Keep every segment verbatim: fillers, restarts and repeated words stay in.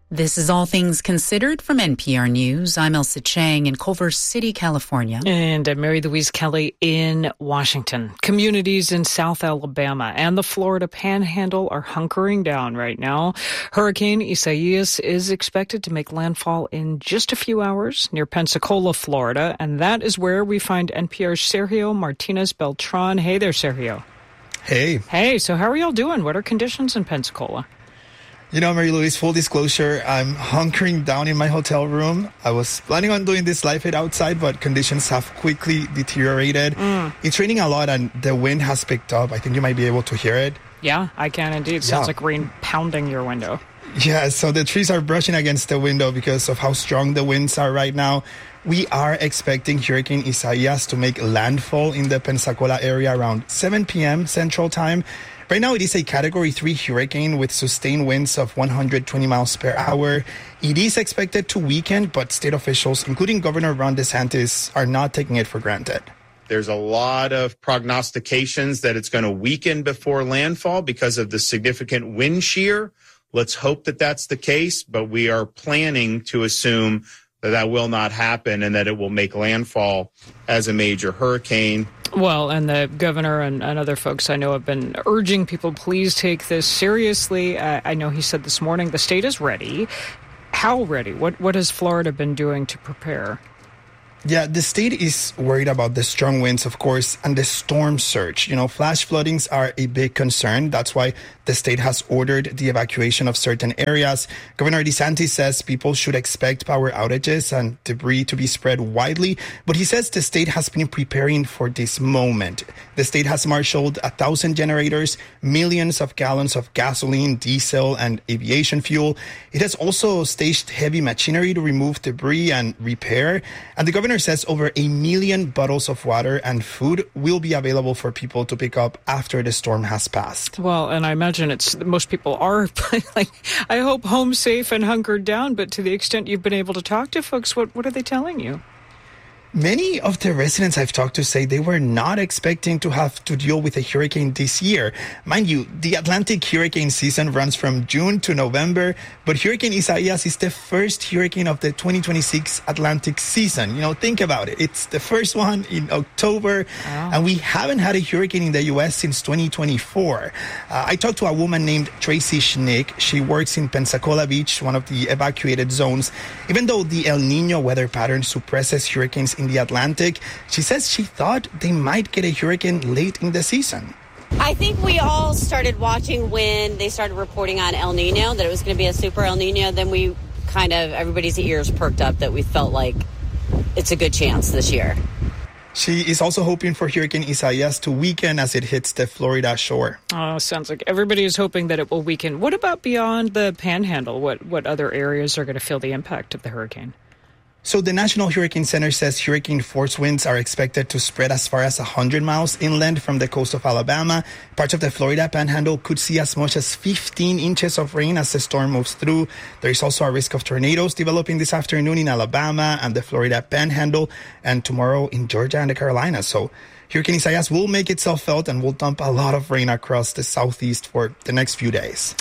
This is All Things Considered from N P R News. I'm Elsa Chang in Culver City, California. And I'm Mary Louise Kelly in Washington. Communities in South Alabama and the Florida Panhandle are hunkering down right now. Hurricane Isaias is expected to make landfall in just a few hours near Pensacola, Florida. And that is where we find N P R's Sergio Martinez Beltran. Hey there, Sergio. Hey. Hey, so how are y'all doing? What are conditions in Pensacola? You know, Mary Louise, full disclosure, I'm hunkering down in my hotel room. I was planning on doing this live feed outside, but conditions have quickly deteriorated. Mm. It's raining a lot and the wind has picked up. I think you might be able to hear it. Yeah, I can indeed. Sounds yeah. like rain pounding your window. Yeah, so the trees are brushing against the window because of how strong the winds are right now. We are expecting Hurricane Isaias to make landfall in the Pensacola area around seven p.m. Central Time. Right now, it is a Category three hurricane with sustained winds of one hundred twenty miles per hour. It is expected to weaken, but state officials, including Governor Ron DeSantis, are not taking it for granted. There's a lot of prognostications that it's going to weaken before landfall because of the significant wind shear. Let's hope that that's the case, but we are planning to assume that that will not happen and that it will make landfall as a major hurricane. Well, and the governor and, and other folks I know have been urging people, please take this seriously. Uh, I know he said this morning the state is ready. How ready? What what has Florida been doing to prepare? Yeah, the state is worried about the strong winds, of course, and the storm surge. You know, flash floodings are a big concern. That's why the state has ordered the evacuation of certain areas. Governor DeSantis says people should expect power outages and debris to be spread widely. But he says the state has been preparing for this moment. The state has marshaled a thousand generators, millions of gallons of gasoline, diesel, and aviation fuel. It has also staged heavy machinery to remove debris and repair. And the governor says over a million bottles of water and food will be available for people to pick up after the storm has passed. Well, and I imagine it's most people are like, I hope home safe and hunkered down. But to the extent you've been able to talk to folks, what what are they telling you? Many of the residents I've talked to say they were not expecting to have to deal with a hurricane this year. Mind you, the Atlantic hurricane season runs from June to November, but Hurricane Isaias is the first hurricane of the twenty twenty-six Atlantic season. You know, think about it. It's the first one in October, wow. and we haven't had a hurricane in the U S since twenty twenty-four. Uh, I talked to a woman named Tracy Schnick. She works in Pensacola Beach, one of the evacuated zones. Even though the El Nino weather pattern suppresses hurricanes in the Atlantic, she says she thought they might get a hurricane late in the season. I think we all started watching when they started reporting on El Nino, that it was going to be a super El Nino. Then we kind of, everybody's ears perked up that we felt like it's a good chance this year. She is also hoping for Hurricane Isaias to weaken as it hits the Florida shore. Oh, sounds like everybody is hoping that it will weaken. What about beyond the Panhandle? What, what other areas are going to feel the impact of the hurricane? So the National Hurricane Center says hurricane force winds are expected to spread as far as one hundred miles inland from the coast of Alabama. Parts of the Florida Panhandle could see as much as fifteen inches of rain as the storm moves through. There is also a risk of tornadoes developing this afternoon in Alabama and the Florida Panhandle, and tomorrow in Georgia and the Carolinas. So Hurricane Isaias will make itself felt and will dump a lot of rain across the southeast for the next few days.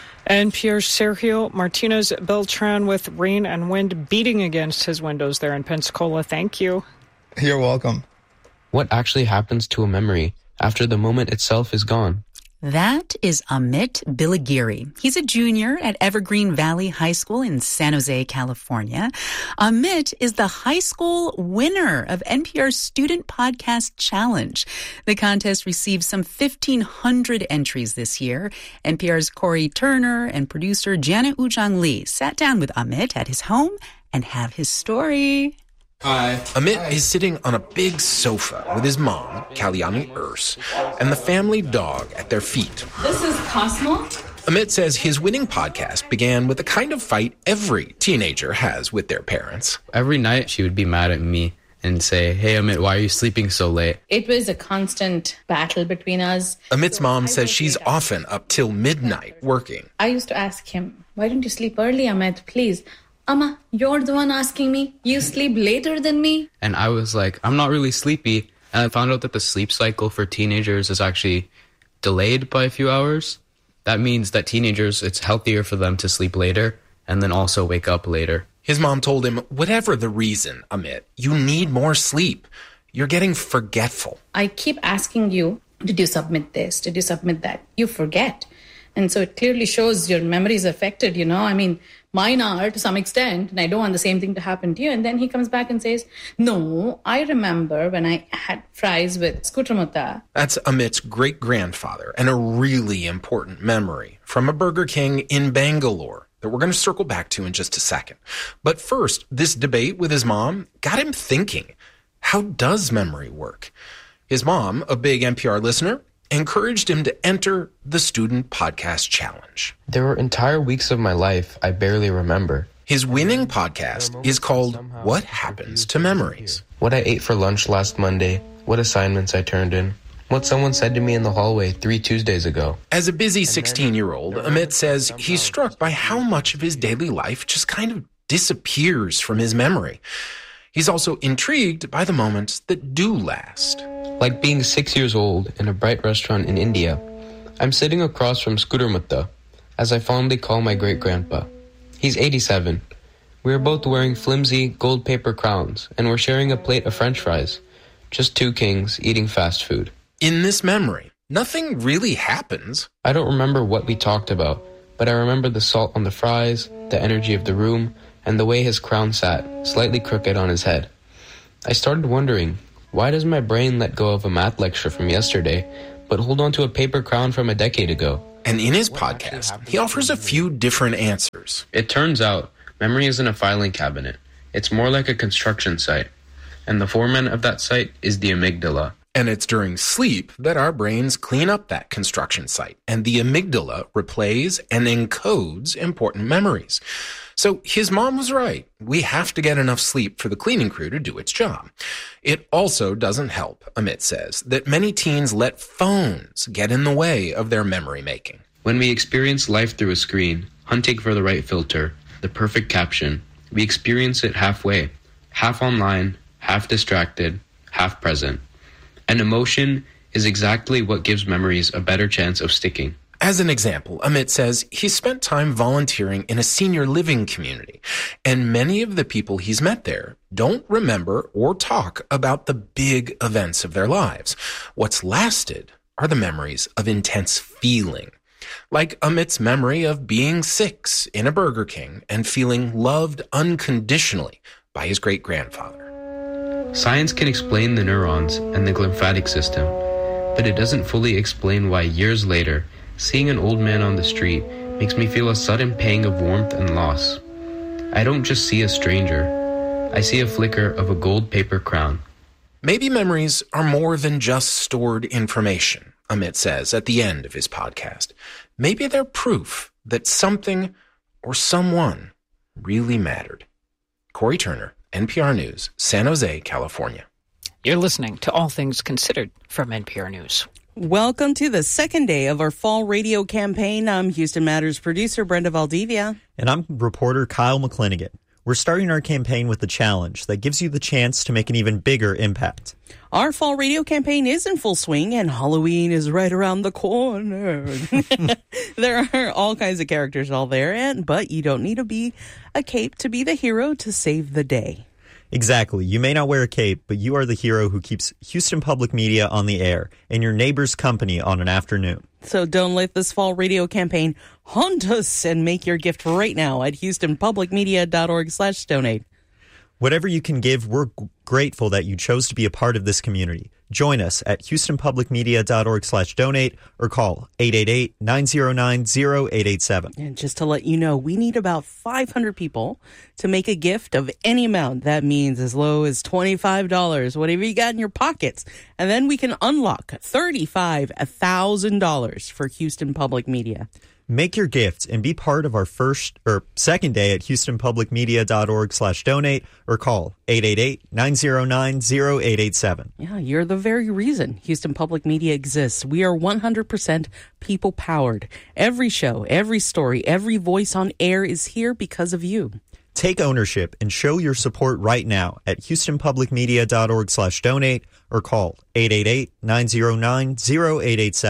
N P R's Sergio Martinez Beltran with rain and wind beating against his windows there in Pensacola. Thank you. You're welcome. What actually happens to a memory after the moment itself is gone? That is Amit Bilagiri. He's a junior at Evergreen Valley High School in San Jose, California. Amit is the high school winner of N P R's Student Podcast Challenge. The contest received some fifteen hundred entries this year. N P R's Corey Turner and producer Janet Ujang Lee sat down with Amit at his home and have his story. Hi. Amit Hi. is sitting on a big sofa with his mom, Kalyani Urs, and the family dog at their feet. This is Cosmo. Amit says his winning podcast began with the kind of fight every teenager has with their parents. Every night she would be mad at me and say, hey, Amit, why are you sleeping so late? It was a constant battle between us. Amit's mom says she's often up till midnight working. I used to ask him, why don't you sleep early, Amit, please? Amma, you're the one asking me. You sleep later than me? And I was like, I'm not really sleepy. And I found out that the sleep cycle for teenagers is actually delayed by a few hours. That means that teenagers, it's healthier for them to sleep later and then also wake up later. His mom told him, whatever the reason, Amit, you need more sleep. You're getting forgetful. I keep asking you, did you submit this? Did you submit that? You forget. And so it clearly shows your memory is affected, you know. I mean, mine are to some extent, and I don't want the same thing to happen to you. And then he comes back and says, no, I remember when I had fries with Skutamutta. That's Amit's great-grandfather, and a really important memory from a Burger King in Bangalore that we're going to circle back to in just a second. But first, this debate with his mom got him thinking, how does memory work? His mom, a big N P R listener, encouraged him to enter the Student Podcast Challenge. There were entire weeks of my life I barely remember. His winning podcast is called What Happens to Memories? What I ate for lunch last Monday, what assignments I turned in, what someone said to me in the hallway three Tuesdays ago. As a busy sixteen-year-old, Amit says he's struck by how much of his daily life just kind of disappears from his memory. He's also intrigued by the moments that do last. Like being six years old in a bright restaurant in India. I'm sitting across from Skutamutta, as I fondly call my great-grandpa. He's eighty-seven. We are both wearing flimsy gold paper crowns, and we're sharing a plate of French fries. Just two kings eating fast food. In this memory, nothing really happens. I don't remember what we talked about, but I remember the salt on the fries, the energy of the room, and the way his crown sat, slightly crooked on his head. I started wondering, why does my brain let go of a math lecture from yesterday, but hold on to a paper crown from a decade ago? And in his podcast, he offers a few different answers. It turns out, memory isn't a filing cabinet. It's more like a construction site. And the foreman of that site is the amygdala. And it's during sleep that our brains clean up that construction site, and the amygdala replays and encodes important memories. So his mom was right. We have to get enough sleep for the cleaning crew to do its job. It also doesn't help, Amit says, that many teens let phones get in the way of their memory making. When we experience life through a screen, hunting for the right filter, the perfect caption, we experience it halfway, half online, half distracted, half present. And emotion is exactly what gives memories a better chance of sticking. As an example, Amit says he spent time volunteering in a senior living community, and many of the people he's met there don't remember or talk about the big events of their lives. What's lasted are the memories of intense feeling, like Amit's memory of being six in a Burger King and feeling loved unconditionally by his great-grandfather. Science can explain the neurons and the glymphatic system, but it doesn't fully explain why years later, seeing an old man on the street makes me feel a sudden pang of warmth and loss. I don't just see a stranger. I see a flicker of a gold paper crown. Maybe memories are more than just stored information, Amit says at the end of his podcast. Maybe they're proof that something or someone really mattered. Corey Turner, N P R News, San Jose, California. You're listening to All Things Considered from N P R News. Welcome to the second day of our fall radio campaign. I'm Houston Matters producer Brenda Valdivia. And I'm reporter Kyle McClinigan. We're starting our campaign with a challenge that gives you the chance to make an even bigger impact. Our fall radio campaign is in full swing, and Halloween is right around the corner. There are all kinds of characters all there, and but you don't need to be a cape to be the hero to save the day. Exactly. You may not wear a cape, but you are the hero who keeps Houston Public Media on the air and your neighbor's company on an afternoon. So don't let this fall radio campaign haunt us, and make your gift right now at houstonpublicmedia.org slash donate. Whatever you can give, we're grateful that you chose to be a part of this community. Join us at houstonpublicmedia.org slash donate or call eight eight eight, nine zero nine, zero eight eight seven. And just to let you know, we need about five hundred people to make a gift of any amount. That means as low as twenty-five dollars, whatever you got in your pockets. And then we can unlock thirty-five thousand dollars for Houston Public Media. Make your gift and be part of our first or second day at houstonpublicmedia.org slash donate or call eight eight eight, nine zero nine, zero eight eight seven. Yeah, you're the very reason Houston Public Media exists. We are one hundred percent people-powered. Every show, every story, every voice on air is here because of you. Take ownership and show your support right now at houstonpublicmedia.org slash donate or call eight eight eight, nine zero nine, zero eight eight seven.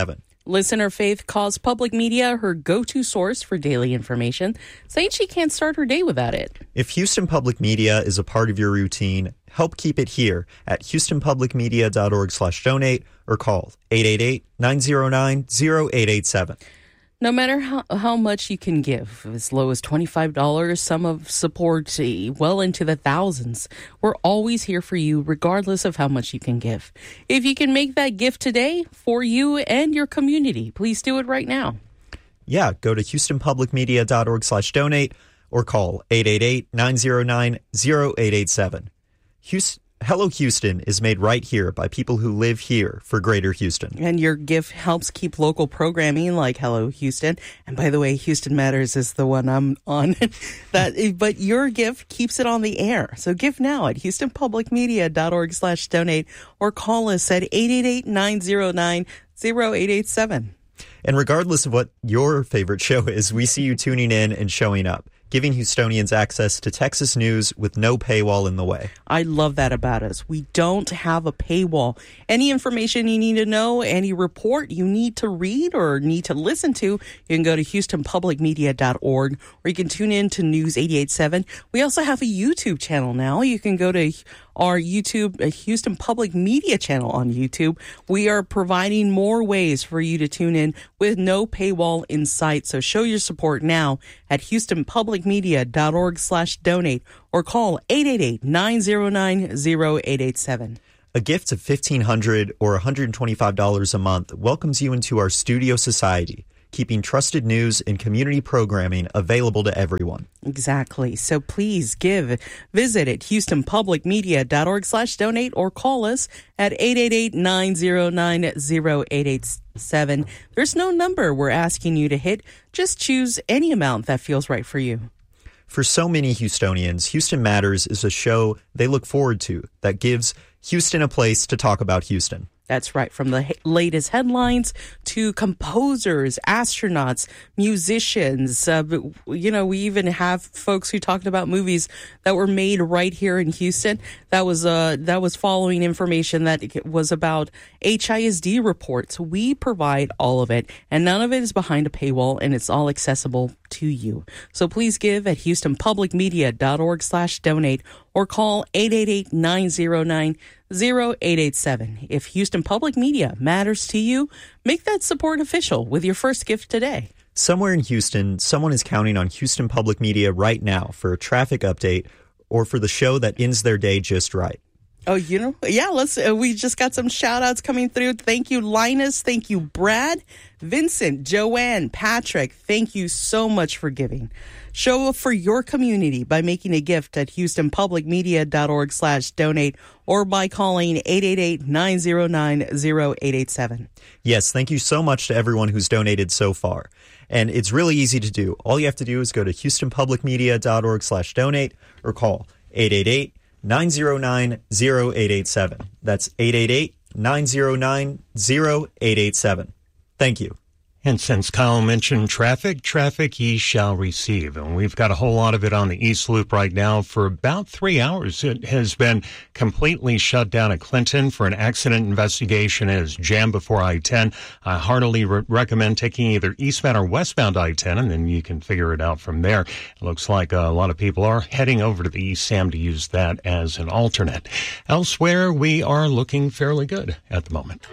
Listener Faith calls public media her go-to source for daily information, saying she can't start her day without it. If Houston Public Media is a part of your routine, help keep it here at houstonpublicmedia.org slash donate or call eight eight eight, nine zero nine, zero eight eight seven. No matter how, how much you can give, as low as twenty-five dollars, some of support well into the thousands. We're always here for you, regardless of how much you can give. If you can make that gift today for you and your community, please do it right now. Yeah, go to houstonpublicmedia.org slash donate or call eight eight eight, nine zero nine, zero eight eight seven. Houston, Hello Houston is made right here by people who live here for Greater Houston. And your gift helps keep local programming like Hello Houston. And by the way, Houston Matters is the one I'm on. that, but your gift keeps it on the air. So give now at houstonpublicmedia.org slash donate or call us at eight eight eight, nine zero nine, zero eight eight seven. And regardless of what your favorite show is, we see you tuning in and showing up, giving Houstonians access to Texas news with no paywall in the way. I love that about us. We don't have a paywall. Any information you need to know, any report you need to read or need to listen to, you can go to houston public media dot org or you can tune in to News eighty-eight point seven. We also have a YouTube channel now. You can go to our YouTube, uh, Houston Public Media channel on YouTube. We are providing more ways for you to tune in with no paywall in sight. So show your support now at houstonpublicmedia.org slash donate or call eight eight eight, nine zero nine, zero eight eight seven. A gift of fifteen hundred dollars or one hundred twenty-five dollars a month welcomes you into our studio society, keeping trusted news and community programming available to everyone. Exactly. So please give. Visit at houstonpublicmedia.org slash donate or call us at eight eight eight, nine zero nine, zero eight eight seven. There's no number we're asking you to hit. Just choose any amount that feels right for you. For so many Houstonians, Houston Matters is a show they look forward to that gives Houston a place to talk about Houston. That's right. From the he- latest headlines to composers, astronauts, musicians. Uh, you know, we even have folks who talked about movies that were made right here in Houston. That was uh, that was following information that was about H I S D reports. We provide all of it, and none of it is behind a paywall, and it's all accessible to you. So please give at houstonpublicmedia.org slash donate or call eight eight eight, nine zero nine, zero eight eight seven. If Houston Public Media matters to you, make that support official with your first gift today. Somewhere in Houston, someone is counting on Houston Public Media right now for a traffic update or for the show that ends their day just right. Oh, you know, yeah, let's, uh, we just got some shout outs coming through. Thank you, Linus. Thank you, Brad, Vincent, Joanne, Patrick. Thank you so much for giving. Show up for your community by making a gift at houstonpublicmedia.org slash donate or by calling eight eight eight, nine zero nine, zero eight eight seven. Yes, thank you so much to everyone who's donated so far. And it's really easy to do. All you have to do is go to houstonpublicmedia.org slash donate or call eight eight eight, nine zero nine, zero eight eight seven. That's eight eight eight, nine zero nine, zero eight eight seven. Thank you. And since Kyle mentioned traffic, traffic he shall receive. And we've got a whole lot of it on the East Loop right now. For about three hours, it has been completely shut down at Clinton for an accident investigation. It is jammed before I ten. I heartily re- recommend taking either eastbound or westbound I ten, and then you can figure it out from there. It looks like a lot of people are heading over to the East Sam to use that as an alternate. Elsewhere, we are looking fairly good at the moment.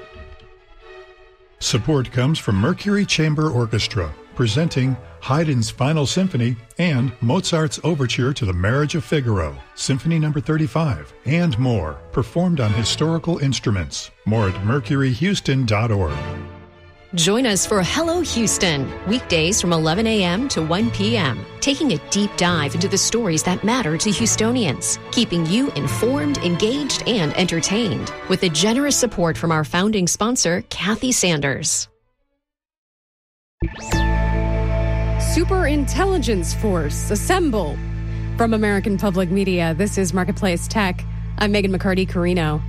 Support comes from Mercury Chamber Orchestra, presenting Haydn's Final Symphony and Mozart's Overture to the Marriage of Figaro, Symphony number thirty-five, and more, performed on historical instruments. More at mercury houston dot org. Join us for Hello Houston, weekdays from eleven a.m. to one p.m., taking a deep dive into the stories that matter to Houstonians, keeping you informed, engaged, and entertained, with the generous support from our founding sponsor, Kathy Sanders. Super Intelligence Force, assemble! From American Public Media, this is Marketplace Tech. I'm Megan McCarty-Carino.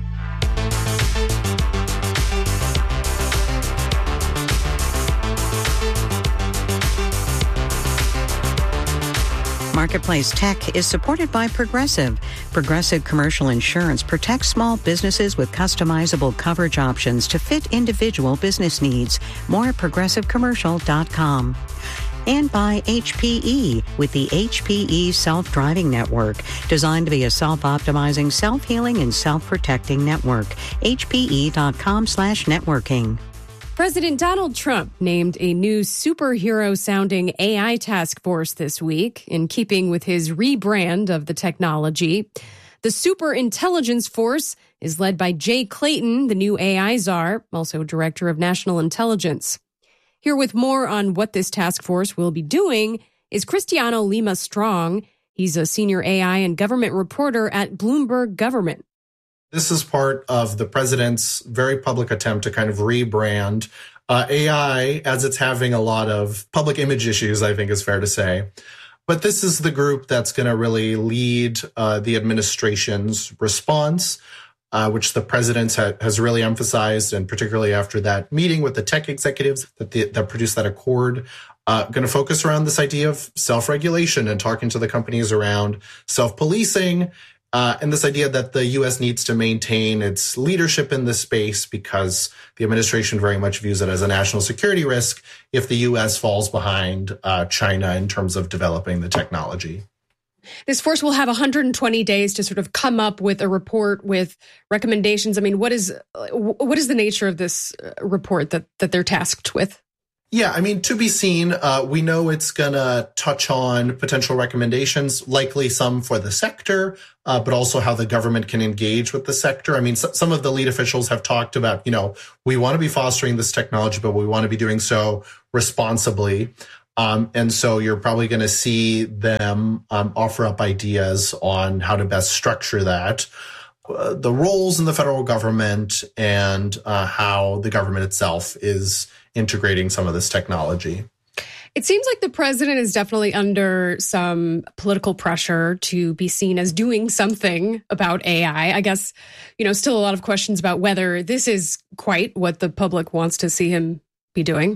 Marketplace Tech is supported by Progressive. Progressive Commercial Insurance protects small businesses with customizable coverage options to fit individual business needs. More at progressive commercial dot com. And by H P E with the H P E Self-Driving Network, designed to be a self-optimizing, self-healing, and self-protecting network. H P E dot com slash networking. President Donald Trump named a new superhero-sounding A I task force this week, in keeping with his rebrand of the technology. The Super Intelligence Force is led by Jay Clayton, the new A I czar, also director of national intelligence. Here with more on what this task force will be doing is Cristiano Lima Strong. He's a senior A I and government reporter at Bloomberg Government. This is part of the president's very public attempt to kind of rebrand uh, A I, as it's having a lot of public image issues, I think is fair to say. But this is the group that's going to really lead uh, the administration's response, uh, which the president ha- has really emphasized, and particularly after that meeting with the tech executives that, the, that produced that accord, uh, going to focus around this idea of self-regulation and talking to the companies around self-policing. Uh, and this idea that the U S needs to maintain its leadership in this space because the administration very much views it as a national security risk if the U S falls behind uh, China in terms of developing the technology. This force will have one hundred twenty days to sort of come up with a report with recommendations. I mean, what is what is the nature of this report that, that they're tasked with? Yeah, I mean, to be seen. Uh, we know it's going to touch on potential recommendations, likely some for the sector, uh, but also how the government can engage with the sector. I mean, so, some of the lead officials have talked about, you know, we want to be fostering this technology, but we want to be doing so responsibly. Um, and so you're probably going to see them um, offer up ideas on how to best structure that. Uh, the roles in the federal government and uh, how the government itself is integrating some of this technology. It seems like the president is definitely under some political pressure to be seen as doing something about A I. I guess, you know, still a lot of questions about whether this is quite what the public wants to see him be doing.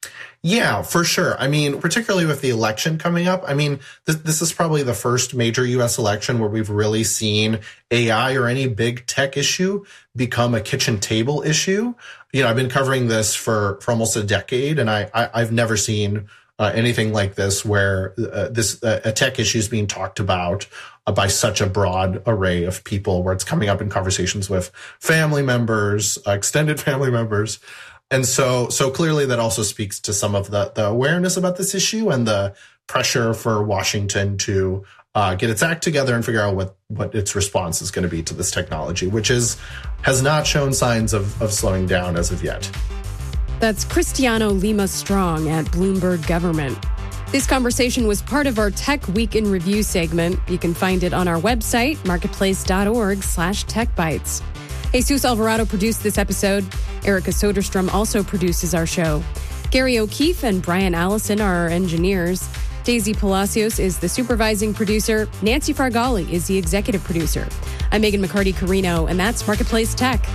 Yeah, for sure. I mean, particularly with the election coming up, I mean, th- this is probably the first major U S election where we've really seen A I or any big tech issue become a kitchen table issue. You know, I've been covering this for, for almost a decade, and I, I, I've never seen uh, anything like this where uh, this uh, a tech issue is being talked about uh, by such a broad array of people, where it's coming up in conversations with family members, uh, extended family members. And so, so clearly that also speaks to some of the, the awareness about this issue and the pressure for Washington to uh, get its act together and figure out what, what its response is going to be to this technology, which is has not shown signs of, of slowing down as of yet. That's Cristiano Lima Strong at Bloomberg Government. This conversation was part of our Tech Week in Review segment. You can find it on our website, marketplace.org slash techbytes. Jesus Alvarado produced this episode. Erica Soderstrom also produces our show. Gary O'Keefe and Brian Allison are our engineers. Daisy Palacios is the supervising producer. Nancy Fargali is the executive producer. I'm Megan McCarty Carino, and that's Marketplace Tech.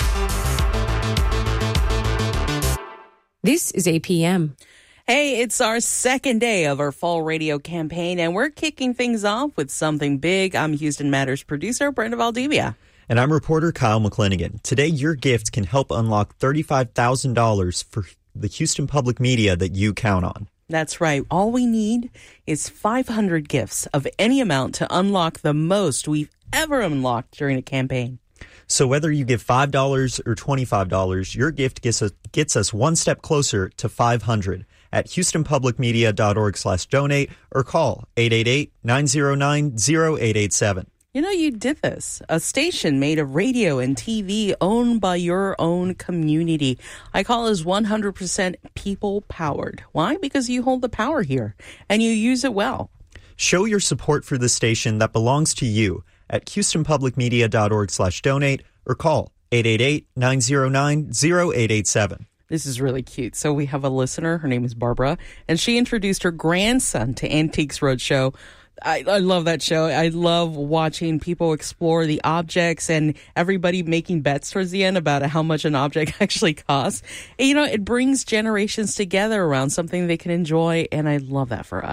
This is A P M. Hey, it's our second day of our fall radio campaign, and we're kicking things off with something big. I'm Houston Matters producer Brenda Valdivia. And I'm reporter Kyle McClinigan. Today, your gift can help unlock thirty-five thousand dollars for the Houston Public Media that you count on. That's right. All we need is five hundred gifts of any amount to unlock the most we've ever unlocked during a campaign. So whether you give five dollars or twenty-five dollars, your gift gets us, gets us one step closer to five hundred at houstonpublicmedia.org slash donate or call eight eight eight, nine zero nine, zero eight eight seven. You know, you did this. A station made of radio and T V owned by your own community. I call this one hundred percent people-powered. Why? Because you hold the power here, and you use it well. Show your support for the station that belongs to you at houstonpublicmedia.org slash donate or call eight eight eight, nine zero nine, zero eight eight seven. This is really cute. So we have a listener. Her name is Barbara, and she introduced her grandson to Antiques Roadshow. I, I love that show. I love watching people explore the objects and everybody making bets towards the end about how much an object actually costs. And, you know, it brings generations together around something they can enjoy, and I love that for us.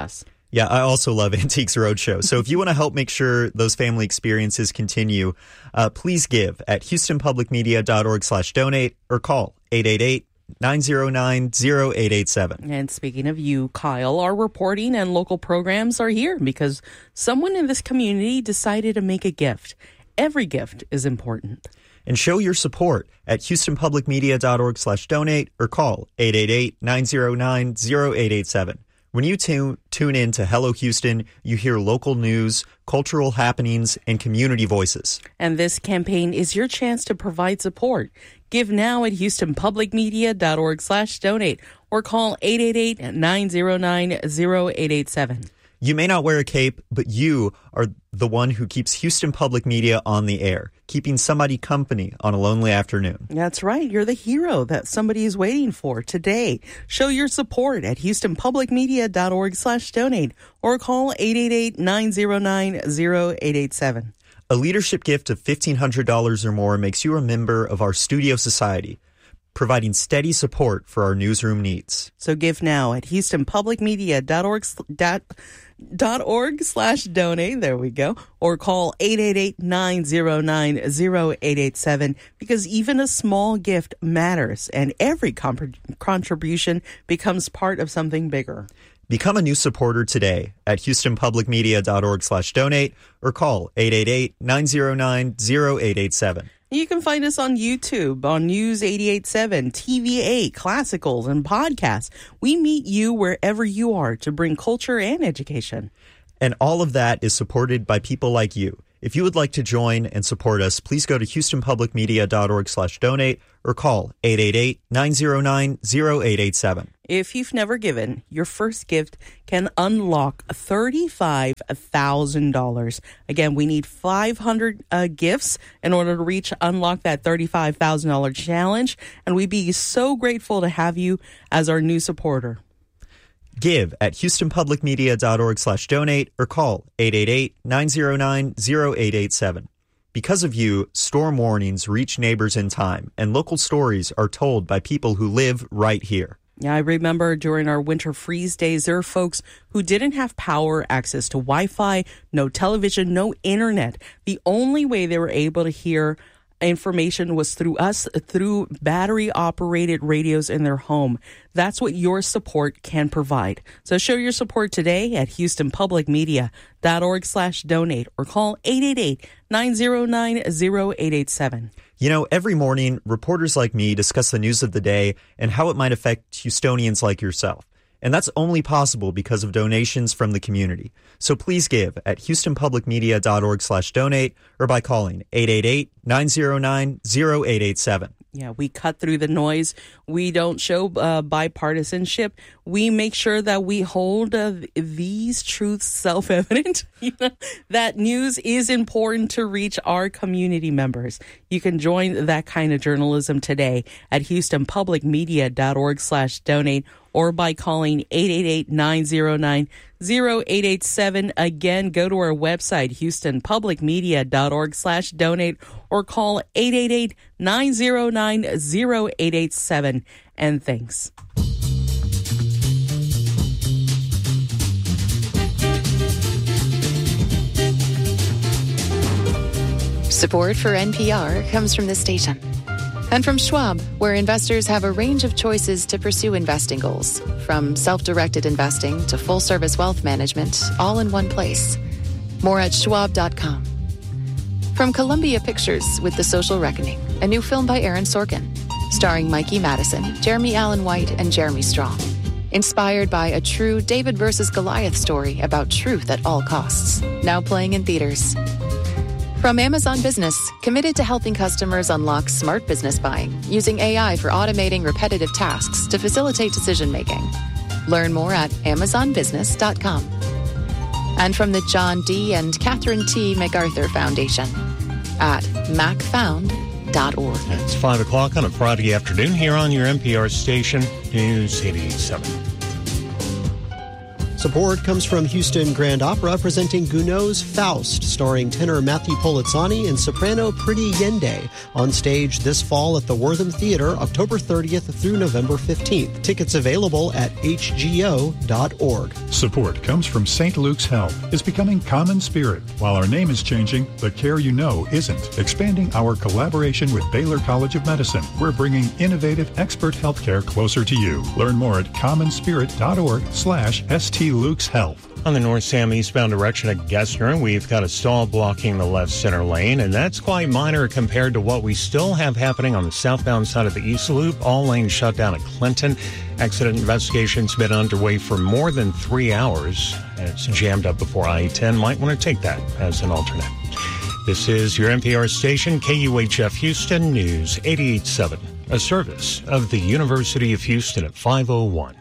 Yeah, I also love Antiques Roadshow. So if you want to help make sure those family experiences continue, uh, please give at houstonpublicmedia.org slash donate or call eight eight eight, nine zero nine, zero eight eight seven. And speaking of you, Kyle, our reporting and local programs are here because someone in this community decided to make a gift. Every gift is important. And show your support at houstonpublicmedia.org slash donate or call eight eight eight, nine zero nine, zero eight eight seven. When you tune, tune in to Hello Houston, you hear local news, cultural happenings, and community voices. And this campaign is your chance to provide support. Give now at houstonpublicmedia.org slash donate or call eight eight eight, nine zero nine, zero eight eight seven. You may not wear a cape, but you are the one who keeps Houston Public Media on the air, keeping somebody company on a lonely afternoon. That's right. You're the hero that somebody is waiting for today. Show your support at houstonpublicmedia.org slash donate or call eight eight eight, nine zero nine, zero eight eight seven. A leadership gift of fifteen hundred dollars or more makes you a member of our studio society, providing steady support for our newsroom needs. So give now at houstonpublicmedia.org dot, dot org slash donate. There we go. Or call eight eight eight, nine zero nine, zero eight eight seven because even a small gift matters and every comp- contribution becomes part of something bigger. Become a new supporter today at houstonpublicmedia.org slash donate or call eight eight eight, nine zero nine, zero eight eight seven. You can find us on YouTube, on News eighty-eight point seven, T V A, Classicals, and podcasts. We meet you wherever you are to bring culture and education. And all of that is supported by people like you. If you would like to join and support us, please go to houstonpublicmedia.org slash donate or call eight eight eight, nine zero nine, zero eight eight seven. If you've never given, your first gift can unlock thirty-five thousand dollars. Again, we need five hundred uh, gifts in order to reach unlock that thirty-five thousand dollars challenge. And we'd be so grateful to have you as our new supporter. Give at houstonpublicmedia.org slash donate or call eight eight eight, nine zero nine, zero eight eight seven. Because of you, storm warnings reach neighbors in time, and local stories are told by people who live right here. Yeah, I remember during our winter freeze days, there are folks who didn't have power, access to Wi-Fi, no television, no internet. The only way they were able to hear information was through us, through battery-operated radios in their home. That's what your support can provide. So show your support today at houstonpublicmedia.org slash donate or call eight eight eight, nine zero nine, zero eight eight seven. You know, every morning, reporters like me discuss the news of the day and how it might affect Houstonians like yourself. And that's only possible because of donations from the community. So please give at houstonpublicmedia.org slash donate or by calling eight eight eight, nine zero nine, zero eight eight seven. Yeah, we cut through the noise. We don't show uh, bipartisanship. We make sure that we hold uh, these truths self-evident. You know, that news is important to reach our community members. You can join that kind of journalism today at houstonpublicmedia.org slash donate or by calling eight eight eight, nine zero nine, zero eight eight seven. Again, go to our website, houstonpublicmedia.org slash donate or call eight eight eight, nine zero nine, zero eight eight seven. And thanks. Support for N P R comes from this station. And from Schwab, where investors have a range of choices to pursue investing goals, from self-directed investing to full-service wealth management, all in one place. More at schwab dot com. From Columbia Pictures with The Social Reckoning, a new film by Aaron Sorkin, starring Mikey Madison, Jeremy Allen White, and Jeremy Strong. Inspired by a true David versus Goliath story about truth at all costs. Now playing in theaters. From Amazon Business, committed to helping customers unlock smart business buying using A I for automating repetitive tasks to facilitate decision-making. Learn more at amazon business dot com. And from the John D. and Catherine T. MacArthur Foundation at mac found dot org. It's five o'clock on a Friday afternoon here on your N P R station, News eighty-eight point seven. Support comes from Houston Grand Opera presenting Gounod's Faust, starring tenor Matthew Polizzani and soprano Priti Yende, on stage this fall at the Wortham Theater October thirtieth through November fifteenth. Tickets available at h g o dot org. Support comes from Saint Luke's Health. Is becoming Common Spirit. While our name is changing, the care you know isn't. Expanding our collaboration with Baylor College of Medicine. We're bringing innovative expert healthcare closer to you. Learn more at commonspirit dot org slash st Luke's Health. On the north Sam eastbound direction at Gessner, we've got a stall blocking the left center lane, and that's quite minor compared to what we still have happening on the southbound side of the East Loop. All lanes shut down at Clinton. Accident investigation's been underway for more than three hours, and it's jammed up before I ten. Might want to take that as an alternate. This is your N P R station, K U H F Houston News eighty-eight point seven, a service of the University of Houston at five oh one.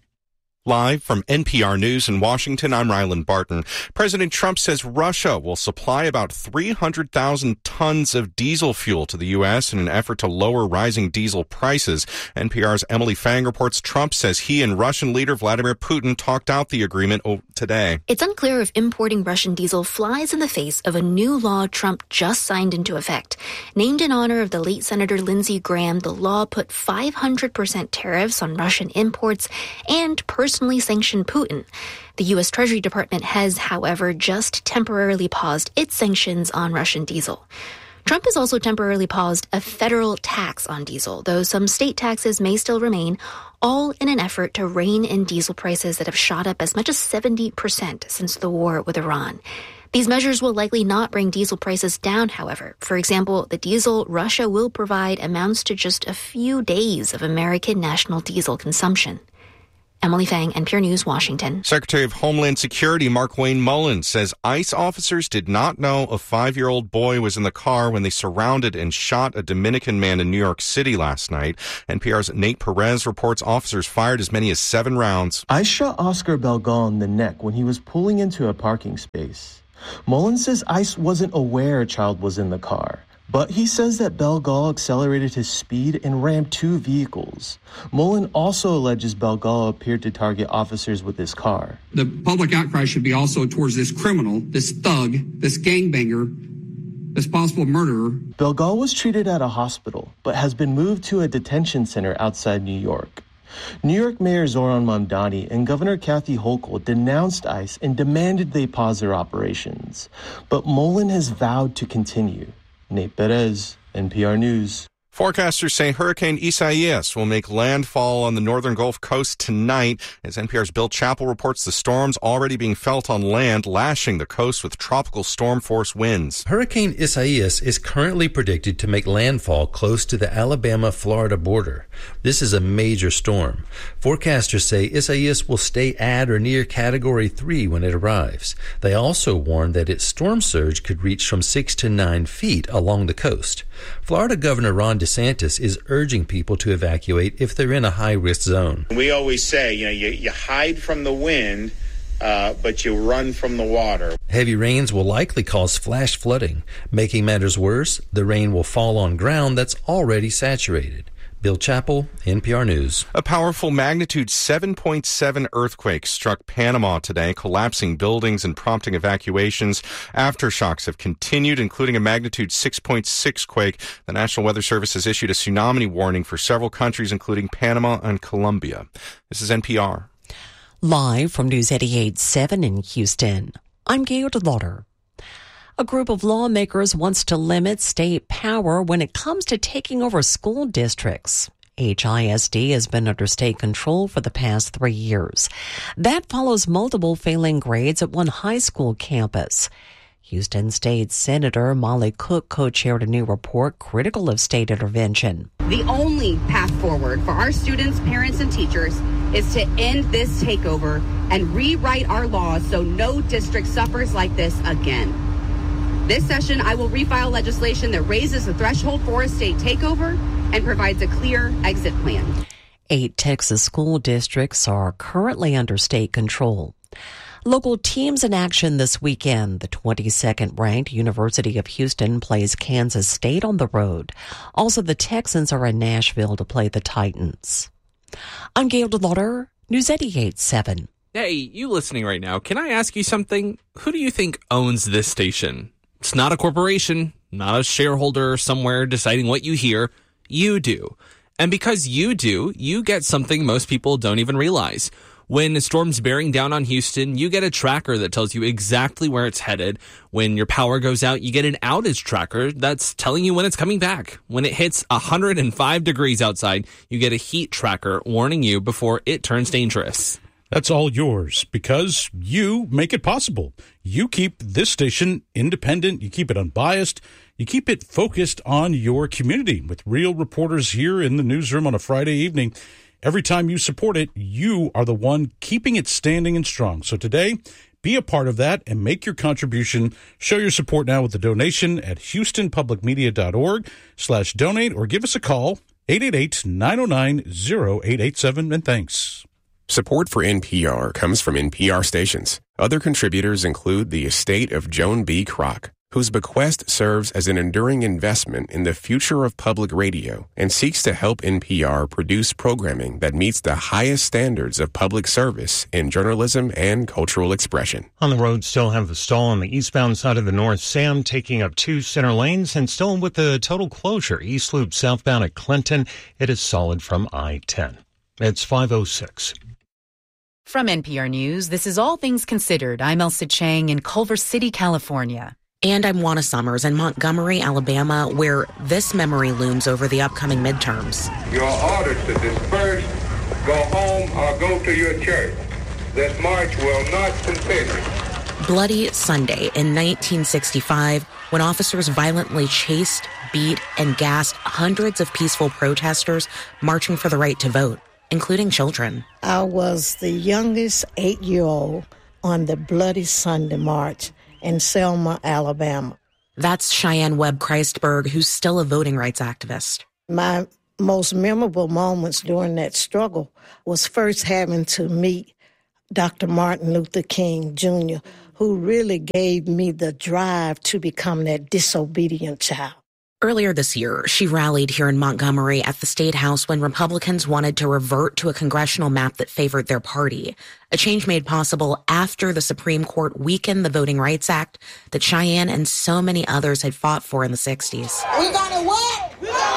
Live from N P R News in Washington, I'm Ryland Barton. President Trump says Russia will supply about three hundred thousand tons of diesel fuel to the U S in an effort to lower rising diesel prices. N P R's Emily Fang reports Trump says he and Russian leader Vladimir Putin talked out the agreement today. It's unclear if importing Russian diesel flies in the face of a new law Trump just signed into effect. Named in honor of the late Senator Lindsey Graham, the law put five hundred percent tariffs on Russian imports and personal personally sanction Putin. The U S Treasury Department has, however, just temporarily paused its sanctions on Russian diesel. Trump has also temporarily paused a federal tax on diesel, though some state taxes may still remain, all in an effort to rein in diesel prices that have shot up as much as seventy percent since the war with Iran. These measures will likely not bring diesel prices down, however. For example, the diesel Russia will provide amounts to just a few days of American national diesel consumption. Emily Fang, N P R News, Washington. Secretary of Homeland Security Markwayne Mullin says ICE officers did not know a five-year-old boy was in the car when they surrounded and shot a Dominican man in New York City last night. N P R's Nate Perez reports officers fired as many as seven rounds. ICE shot Oscar Belgal in the neck when he was pulling into a parking space. Mullin says ICE wasn't aware a child was in the car. But he says that Belgal accelerated his speed and rammed two vehicles. Mullin also alleges Belgal appeared to target officers with his car. The public outcry should be also towards this criminal, this thug, this gangbanger, this possible murderer. Belgal was treated at a hospital, but has been moved to a detention center outside New York. New York Mayor Zoran Mamdani and Governor Kathy Hochul denounced ICE and demanded they pause their operations. But Mullin has vowed to continue. Nate Perez, N P R News. Forecasters say Hurricane Isaias will make landfall on the northern Gulf Coast tonight. As N P R's Bill Chappell reports, the storm's already being felt on land, lashing the coast with tropical storm force winds. Hurricane Isaias is currently predicted to make landfall close to the Alabama-Florida border. This is a major storm. Forecasters say Isaias will stay at or near Category three when it arrives. They also warn that its storm surge could reach from six to nine feet along the coast. Florida Governor Ron DeSantis is urging people to evacuate if they're in a high-risk zone. We always say, you know, you, you hide from the wind, uh, but you run from the water. Heavy rains will likely cause flash flooding. Making matters worse, the rain will fall on ground that's already saturated. Bill Chappell, N P R News. A powerful magnitude seven point seven earthquake struck Panama today, collapsing buildings and prompting evacuations. Aftershocks have continued, including a magnitude six point six quake. The National Weather Service has issued a tsunami warning for several countries, including Panama and Colombia. This is N P R. Live from News eighty-eight point seven in Houston, I'm Gail DeLauder. A group of lawmakers wants to limit state power when it comes to taking over school districts. H I S D has been under state control for the past three years. That follows multiple failing grades at one high school campus. Houston State Senator Molly Cook co-chaired a new report critical of state intervention. The only path forward for our students, parents, and teachers is to end this takeover and rewrite our laws so no district suffers like this again. This session, I will refile legislation that raises the threshold for a state takeover and provides a clear exit plan. Eight Texas school districts are currently under state control. Local teams in action this weekend. The twenty-second ranked University of Houston plays Kansas State on the road. Also, the Texans are in Nashville to play the Titans. I'm Gail DeLauder, News eighty-eight point seven. Hey, you listening right now, can I ask you something? Who do you think owns this station? It's not a corporation, not a shareholder somewhere deciding what you hear. You do. And because you do, you get something most people don't even realize. When a storm's bearing down on Houston, you get a tracker that tells you exactly where it's headed. When your power goes out, you get an outage tracker that's telling you when it's coming back. When it hits one hundred five degrees outside, you get a heat tracker warning you before it turns dangerous. That's all yours because you make it possible. You keep this station independent. You keep it unbiased. You keep it focused on your community with real reporters here in the newsroom on a Friday evening. Every time you support it, you are the one keeping it standing and strong. So today, be a part of that and make your contribution. Show your support now with a donation at houstonpublicmedia.org slash donate or give us a call, eight eight eight, nine oh nine, oh eight eight seven, and thanks. Support for N P R comes from N P R stations. Other contributors include the estate of Joan B. Kroc, whose bequest serves as an enduring investment in the future of public radio and seeks to help N P R produce programming that meets the highest standards of public service in journalism and cultural expression. On the road, still have the stall on the eastbound side of the North Sam, taking up two center lanes, and still with the total closure. East Loop southbound at Clinton, it is solid from I ten. It's five oh six. From N P R News, this is All Things Considered. I'm Elsa Chang in Culver City, California. And I'm Juana Summers in Montgomery, Alabama, where this memory looms over the upcoming midterms. You're ordered to disperse, go home, or go to your church. This march will not continue. Bloody Sunday in nineteen sixty-five, when officers violently chased, beat, and gassed hundreds of peaceful protesters marching for the right to vote, including children. I was the youngest eight-year-old on the Bloody Sunday march in Selma, Alabama. That's Cheyenne Webb Christberg, who's still a voting rights activist. My most memorable moments during that struggle was first having to meet Doctor Martin Luther King, Junior, who really gave me the drive to become that disobedient child. Earlier this year, she rallied here in Montgomery at the State House when Republicans wanted to revert to a congressional map that favored their party, a change made possible after the Supreme Court weakened the Voting Rights Act that Cheyenne and so many others had fought for in the sixties. We gonna what?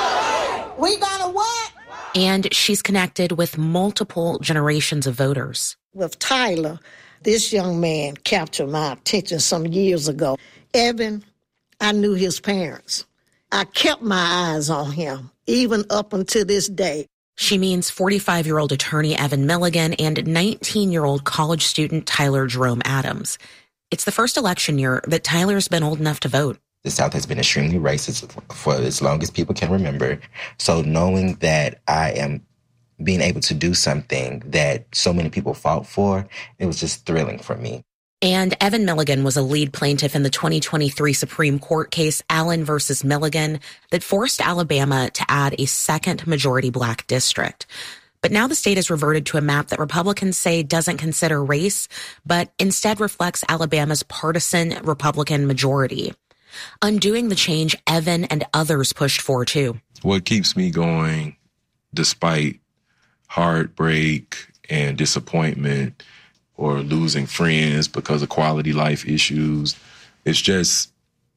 We gonna what? And she's connected with multiple generations of voters. With Tyler, this young man captured my attention some years ago. Evan, I knew his parents. I kept my eyes on him, even up until this day. She means forty-five-year-old attorney Evan Milligan and nineteen-year-old college student Tyler Jerome Adams. It's the first election year that Tyler's been old enough to vote. The South has been extremely racist for as long as people can remember. So knowing that I am being able to do something that so many people fought for, it was just thrilling for me. And Evan Milligan was a lead plaintiff in the twenty twenty-three Supreme Court case, Allen versus Milligan, that forced Alabama to add a second majority black district. But now the state has reverted to a map that Republicans say doesn't consider race, but instead reflects Alabama's partisan Republican majority. Undoing the change Evan and others pushed for, too. What keeps me going, despite heartbreak and disappointment, or losing friends because of quality life issues. It's just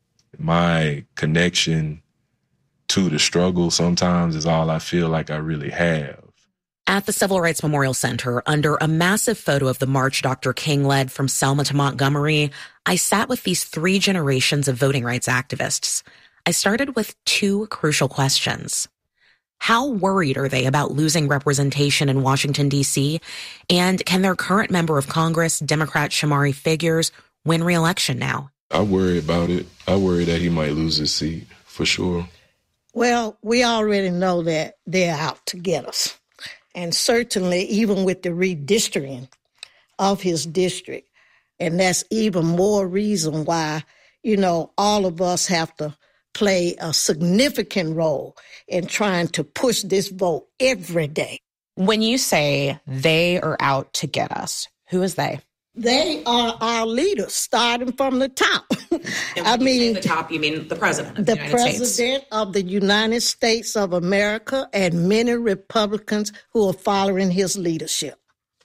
my connection to the struggle sometimes is all I feel like I really have. At the Civil Rights Memorial Center, under a massive photo of the march Doctor King led from Selma to Montgomery, I sat with these three generations of voting rights activists. I started with two crucial questions. How worried are they about losing representation in Washington, D C? And can their current member of Congress, Democrat Shamari Figures, win re-election now? I worry about it. I worry that he might lose his seat, for sure. Well, we already know that they're out to get us. And certainly, even with the redistricting of his district, and that's even more reason why, you know, all of us have to play a significant role in trying to push this vote every day. When you say they are out to get us, who is they? They are our leaders, starting from the top. I mean, the top, you mean the president of the, the United president States. of the United States of America, and many Republicans who are following his leadership.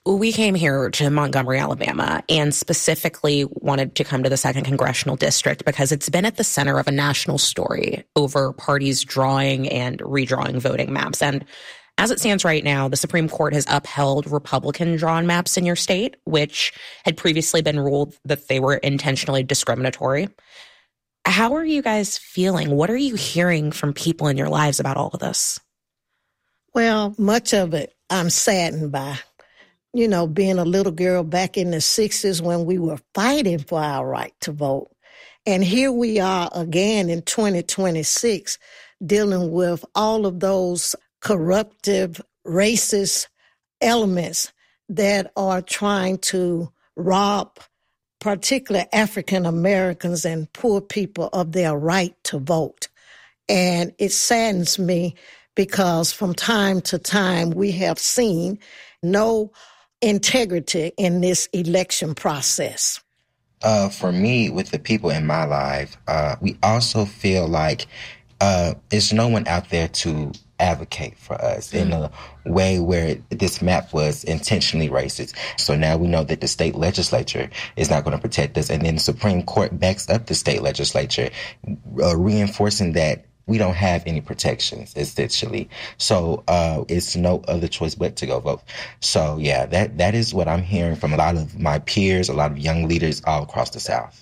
We came here to Montgomery, Alabama, and specifically wanted to come to the second Congressional District because it's been at the center of a national story over parties drawing and redrawing voting maps. And as it stands right now, the Supreme Court has upheld Republican-drawn maps in your state, which had previously been ruled that they were intentionally discriminatory. How are you guys feeling? What are you hearing from people in your lives about all of this? Well, much of it I'm saddened by. You know, being a little girl back in the sixties when we were fighting for our right to vote. And here we are again in twenty twenty-six dealing with all of those corruptive, racist elements that are trying to rob particularly African Americans and poor people of their right to vote. And it saddens me because from time to time we have seen no integrity in this election process. Uh, for me, with the people in my life, uh, we also feel like uh, there's no one out there to advocate for us mm. in a way where this map was intentionally racist. So now we know that the state legislature is not going to protect us. And then the Supreme Court backs up the state legislature, uh, reinforcing that we don't have any protections, essentially. So uh, it's no other choice but to go vote. So, yeah, that that is what I'm hearing from a lot of my peers, a lot of young leaders all across the South.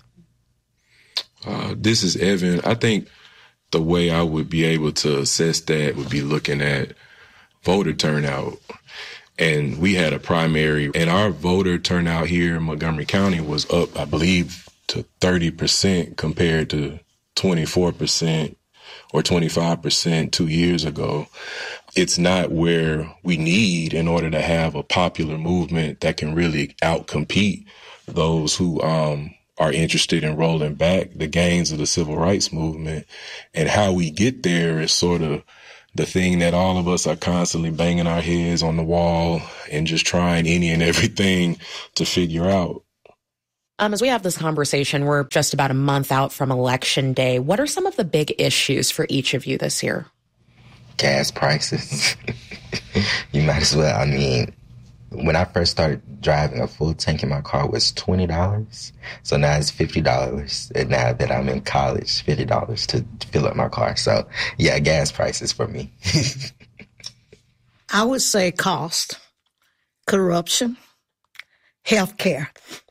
Uh, this is Evan. I think the way I would be able to assess that would be looking at voter turnout. And we had a primary, and our voter turnout here in Montgomery County was up, I believe, to thirty percent compared to twenty-four percent or twenty-five percent two years ago. It's not where we need in order to have a popular movement that can really outcompete those who um, are interested in rolling back the gains of the civil rights movement. And how we get there is sort of the thing that all of us are constantly banging our heads on the wall and just trying any and everything to figure out. Um, as we have this conversation, we're just about a month out from Election Day. What are some of the big issues for each of you this year? Gas prices. You might as well. I mean, when I first started driving, a full tank in my car was twenty dollars. So now it's fifty dollars. And now that I'm in college, fifty dollars to fill up my car. So, yeah, gas prices for me. I would say cost, corruption, healthcare.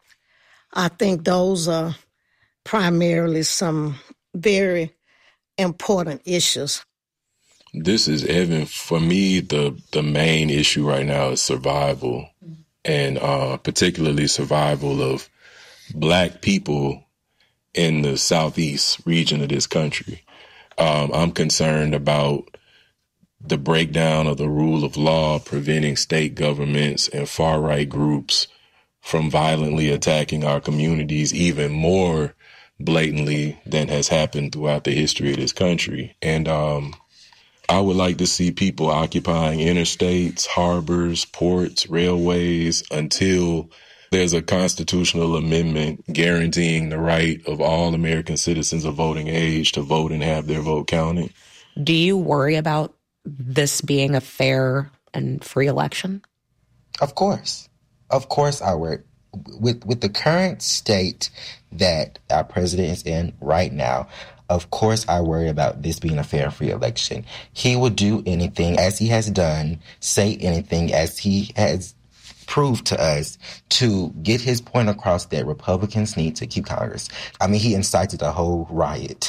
I think those are primarily some very important issues. This is Evan. For me, the, the main issue right now is survival, and uh, particularly survival of Black people in the southeast region of this country. Um, I'm concerned about the breakdown of the rule of law, preventing state governments and far-right groups from violently attacking our communities even more blatantly than has happened throughout the history of this country. And um, I would like to see people occupying interstates, harbors, ports, railways until there's a constitutional amendment guaranteeing the right of all American citizens of voting age to vote and have their vote counted. Do you worry about this being a fair and free election? Of course. Of course I worry. With with the current state that our president is in right now, of course I worry about this being a fair and free election. He will do anything, as he has done, say anything, as he has proved to us, to get his point across that Republicans need to keep Congress. I mean, he incited a whole riot.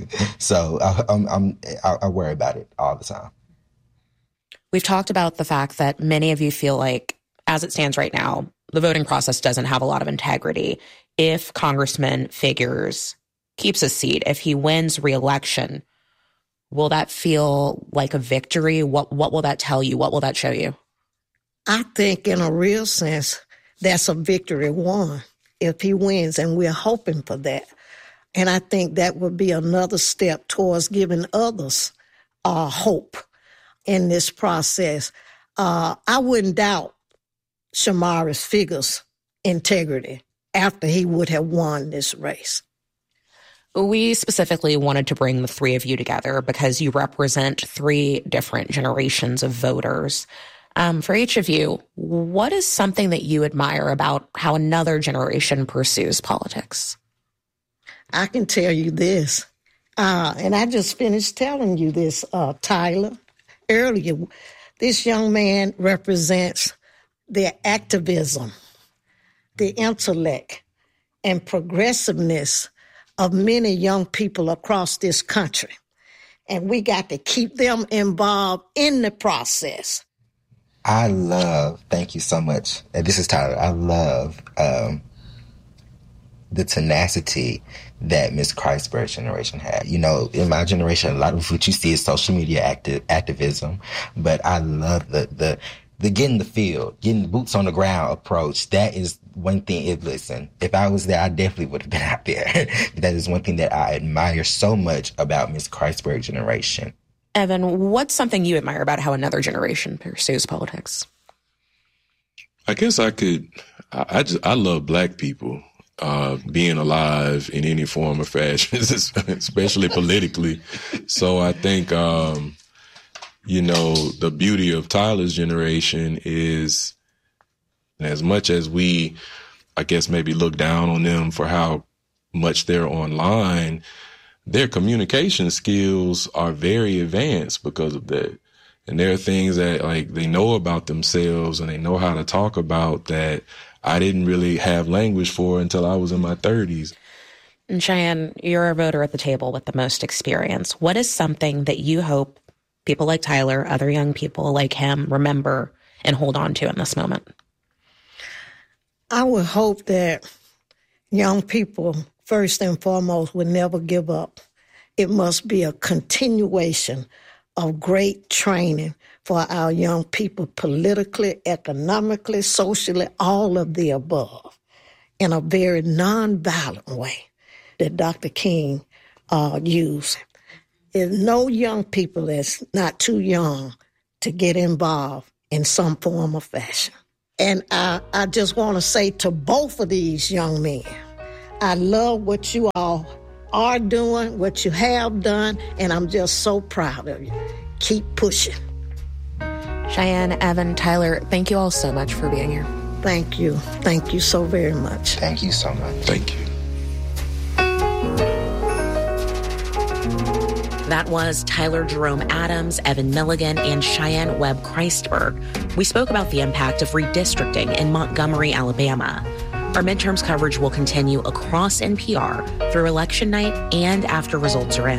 So I, I'm, I'm, I, I worry about it all the time. We've talked about the fact that many of you feel like, as it stands right now, the voting process doesn't have a lot of integrity. If Congressman Figures keeps a seat, if he wins re-election, will that feel like a victory? What what will that tell you? What will that show you? I think in a real sense, that's a victory won if he wins, and we're hoping for that. And I think that would be another step towards giving others uh, hope in this process. Uh, I wouldn't doubt Shamari's Figures' integrity after he would have won this race. We specifically wanted to bring the three of you together because you represent three different generations of voters. Um, for each of you, what is something that you admire about how another generation pursues politics? I can tell you this, uh, and I just finished telling you this, uh, Tyler, earlier. This young man represents the activism, the intellect, and progressiveness of many young people across this country. And we got to keep them involved in the process. I love, thank you so much. And this is Tyler. I love um, the tenacity that Miz Christberg's generation had. You know, in my generation, a lot of what you see is social media active, activism, but I love the, the, the get in the field, getting boots on the ground approach. That is one thing. If listen, if I was there, I definitely would have been out there. That is one thing that I admire so much about Miz Christberg's generation. Evan, what's something you admire about how another generation pursues politics? I guess I could, I, I just, I love Black people, uh, being alive in any form or fashion, especially politically. So I think, um, you know, the beauty of Tyler's generation is, as much as we, I guess, maybe look down on them for how much they're online, their communication skills are very advanced because of that. And there are things that, like, they know about themselves and they know how to talk about that I didn't really have language for until I was in my thirties. And Cheyenne, you're a voter at the table with the most experience. What is something that you hope people like Tyler, other young people like him, remember and hold on to in this moment? I would hope that young people, first and foremost, would never give up. It must be a continuation of great training for our young people, politically, economically, socially, all of the above, in a very nonviolent way that Doctor King uh, used. There's no young people that's not too young to get involved in some form or fashion. And I, I just want to say to both of these young men, I love what you all are doing, what you have done, and I'm just so proud of you. Keep pushing. Cheyenne, Evan, Tyler, thank you all so much for being here. Thank you. Thank you so very much. Thank you so much. Thank you. That was Tyler Jerome Adams, Evan Milligan, and Cheyenne Webb Christberg. We spoke about the impact of redistricting in Montgomery, Alabama. Our midterms coverage will continue across N P R through election night and after results are in.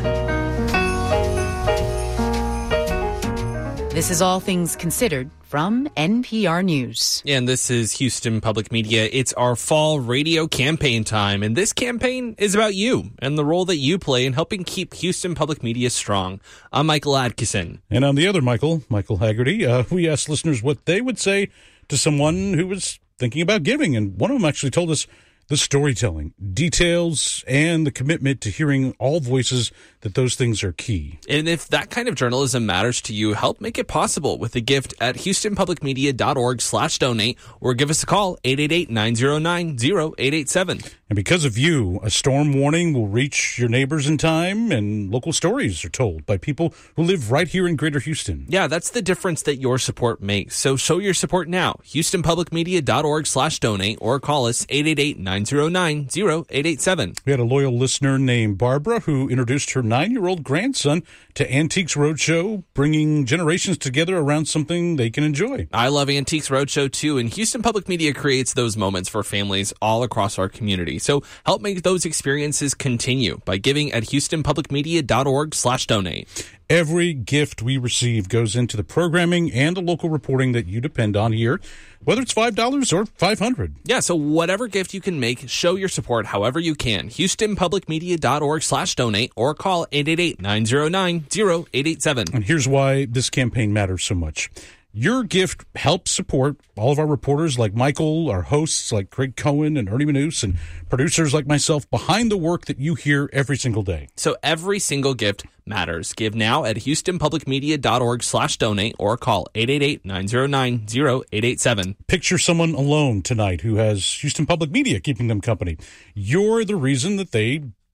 This is All Things Considered from N P R News. And this is Houston Public Media. It's our fall radio campaign time. And this campaign is about you and the role that you play in helping keep Houston Public Media strong. I'm Michael Adkison. And on the other Michael, Michael Haggerty, uh, we asked listeners what they would say to someone who was thinking about giving. And one of them actually told us the storytelling, details, and the commitment to hearing all voices, that those things are key. And if that kind of journalism matters to you, help make it possible with a gift at houstonpublicmedia.org slash donate or give us a call, eight eight eight, nine zero nine, zero eight eight seven. And because of you, a storm warning will reach your neighbors in time, and local stories are told by people who live right here in Greater Houston. Yeah, that's the difference that your support makes. So show your support now, houstonpublicmedia.org slash donate or call us eight eight eight, nine zero nine, zero eight eight seven. We had a loyal listener named Barbara who introduced her nine-year-old grandson to Antiques Roadshow, bringing generations together around something they can enjoy. I love Antiques Roadshow too, and Houston Public Media creates those moments for families all across our community. So help make those experiences continue by giving at houstonpublicmedia.org slash donate. Every gift we receive goes into the programming and the local reporting that you depend on here, whether it's five dollars or five hundred dollars. Yeah, so whatever gift you can make, show your support however you can. houstonpublicmedia.org slash donate or call eight eight eight, nine zero nine, zero eight eight seven. And here's why this campaign matters so much. Your gift helps support all of our reporters like Michael, our hosts like Greg Cohen and Ernie Manous, and producers like myself behind the work that you hear every single day. So every single gift matters. Give now at houstonpublicmedia.org slash donate or call eight eight eight, nine zero nine, zero eight eight seven. Picture someone alone tonight who has Houston Public Media keeping them company. You're the reason that they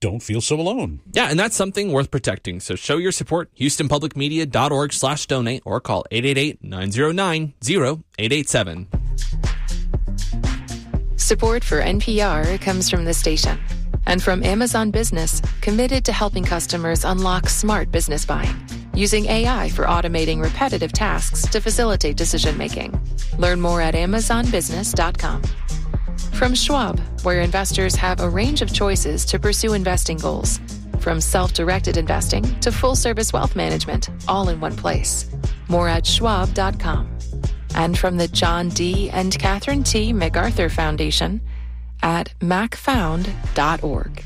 don't feel so alone. Yeah, and that's something worth protecting. So show your support, houston public media dot org slash donate, or call eight eight eight, nine zero nine, zero eight eight seven. Support for N P R comes from the station and from Amazon Business, committed to helping customers unlock smart business buying, using A I for automating repetitive tasks to facilitate decision-making. Learn more at amazon business dot com. From Schwab, where investors have a range of choices to pursue investing goals, from self-directed investing to full-service wealth management, all in one place. More at schwab dot com. And from the John D. and Catherine T. MacArthur Foundation at mac found dot org.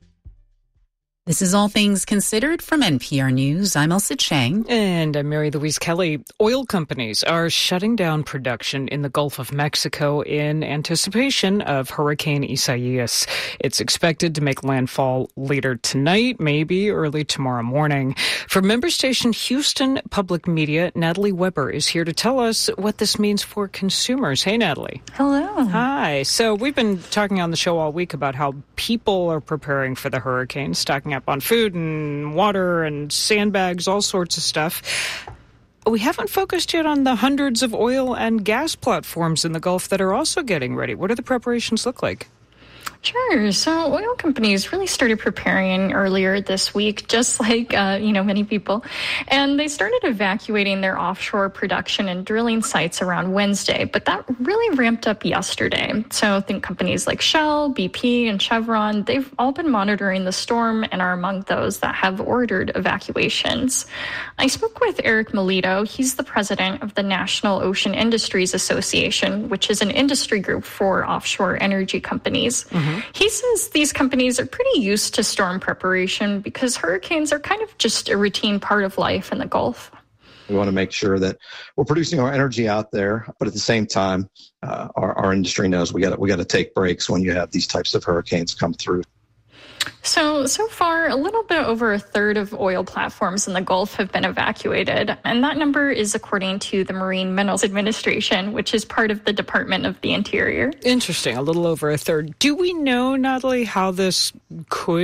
This is All Things Considered from N P R News. I'm Elsa Chang. And I'm Mary Louise Kelly. Oil companies are shutting down production in the Gulf of Mexico in anticipation of Hurricane Isaias. It's expected to make landfall later tonight, maybe early tomorrow morning. From member station Houston Public Media, Natalie Weber is here to tell us what this means for consumers. Hey, Natalie. Hello. Hi. So we've been talking on the show all week about how people are preparing for the hurricane, stocking up on food and water and sandbags, all sorts of stuff. We haven't focused yet on the hundreds of oil and gas platforms in the Gulf that are also getting ready. What do the preparations look like? Sure. So oil companies really started preparing earlier this week, just like, uh, you know, many people. And they started evacuating their offshore production and drilling sites around Wednesday. But that really ramped up yesterday. So I think companies like Shell, B P, and Chevron, they've all been monitoring the storm and are among those that have ordered evacuations. I spoke with Eric Melito. He's the president of the National Ocean Industries Association, which is an industry group for offshore energy companies. Mm-hmm. He says these companies are pretty used to storm preparation because hurricanes are kind of just a routine part of life in the Gulf. We want to make sure that we're producing our energy out there, but at the same time, uh, our, our industry knows we got we got to take breaks when you have these types of hurricanes come through. So, so far, a little bit over a third of oil platforms in the Gulf have been evacuated. And that number is according to the Marine Minerals Administration, which is part of the Department of the Interior. Interesting. A little over a third. Do we know, Natalie, how this could